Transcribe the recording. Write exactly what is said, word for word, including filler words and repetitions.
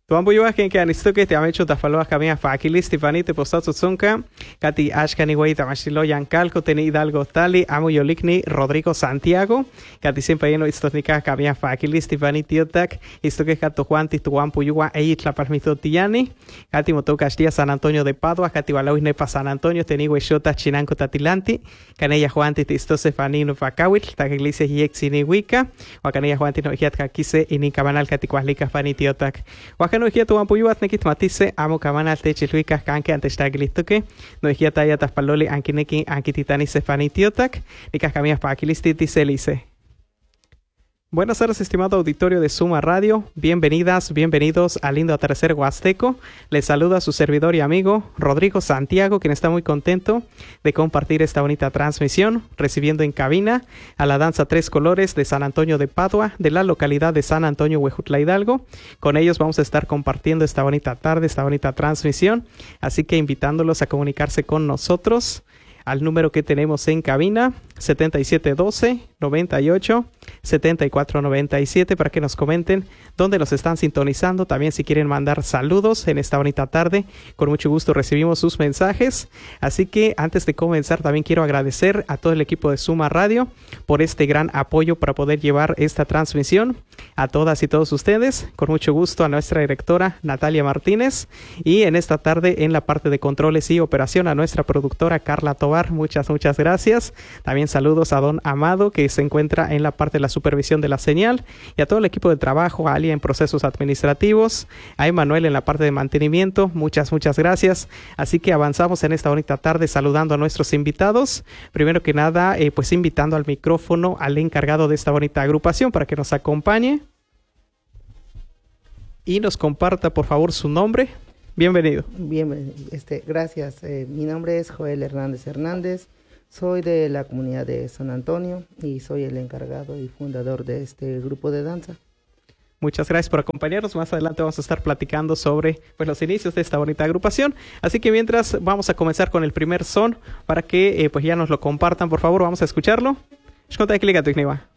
Tuan buyuwa ken kan istuke te amecho ta falwa kamia fakilis tifani te postat sunka kati ashkani wei tamashilo yancalco teni Hidalgo tali amo yolikni Rodrigo Santiago kati siempre yeno istotnika kamia fakilis tifani tiotak istuke kato juanti tuan buyuwa e itla parmito tiani kati motoka shtia San Antonio de Padua kati walawis nepa San Antonio teni weshota chinanco tatilanti kanella juanti te isto sefani no fakawit ta iglesia yexini wika wakanella juanti no hiat kakise ini kamanal kati kwalika fani tiotak no hija tu ampuyuat nekit matisse amo kamanal te chilhuika kanke antes taglituke no hija taya taspaloli ankineki ankititani sefani tiotak nikah kamias pakilistiti selice. Buenas tardes, estimado auditorio de Suma Radio. Bienvenidas, bienvenidos al lindo atardecer huasteco. Les saluda su servidor y amigo Rodrigo Santiago, quien está muy contento de compartir esta bonita transmisión, recibiendo en cabina a la danza Tres Colores de San Antonio de Padua, de la localidad de San Antonio, Huejutla Hidalgo. Con ellos vamos a estar compartiendo esta bonita tarde, esta bonita transmisión. Así que invitándolos a comunicarse con nosotros al número que tenemos en cabina, setenta y siete doce, noventa y ocho, setenta y cuatro noventa y siete, para que nos comenten dónde nos están sintonizando. También si quieren mandar saludos en esta bonita tarde, con mucho gusto recibimos sus mensajes. Así que antes de comenzar, también quiero agradecer a todo el equipo de Suma Radio por este gran apoyo para poder llevar esta transmisión a todas y todos ustedes. Con mucho gusto a nuestra directora Natalia Martínez, y en esta tarde en la parte de controles y operación a nuestra productora Carla Tobar. Muchas, muchas gracias. También saludos a don Amado, que se encuentra en la parte de la supervisión de la señal, y a todo el equipo de trabajo, a Alia en procesos administrativos, a Emanuel en la parte de mantenimiento. Muchas, muchas gracias. Así que avanzamos en esta bonita tarde saludando a nuestros invitados. Primero que nada, eh, pues invitando al micrófono al encargado de esta bonita agrupación para que nos acompañe y nos comparta, por favor, su nombre. Bienvenido. Bien, este, gracias. Eh, mi nombre es Joel Hernández Hernández. Soy de la comunidad de San Antonio y soy el encargado y fundador de este grupo de danza. Muchas gracias por acompañarnos. Más adelante vamos a estar platicando sobre pues, los inicios de esta bonita agrupación. Así que mientras vamos a comenzar con el primer son para que eh, pues ya nos lo compartan, por favor. Vamos a escucharlo. Shkonta Ekliga Tukniwa.